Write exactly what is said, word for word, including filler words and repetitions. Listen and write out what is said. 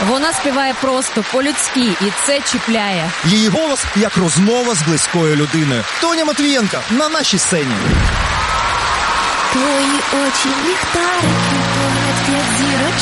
Вона співає просто, по-людськи, і це чіпляє. Її голос як розмова з близькою людиною. Тоня Матвієнко на нашій сцені. Твої очі ліхтарики, погляд як зірочки.